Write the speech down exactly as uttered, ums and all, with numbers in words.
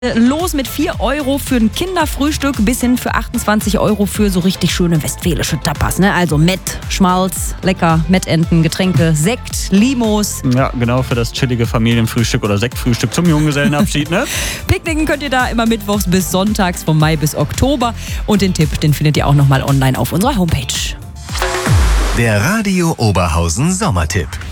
Los mit vier Euro für ein Kinderfrühstück bis hin für achtundzwanzig Euro für so richtig schöne westfälische Tapas. Ne? Also Mett, Schmalz, lecker, Mettenten, Getränke, Sekt, Limos. Ja, genau, für das chillige Familienfrühstück oder Sektfrühstück zum Junggesellenabschied. Ne? Picknicken könnt ihr da immer mittwochs bis sonntags vom Mai bis Oktober. Und den Tipp, den findet ihr auch nochmal online auf unserer Homepage. Der Radio Oberhausen Sommertipp.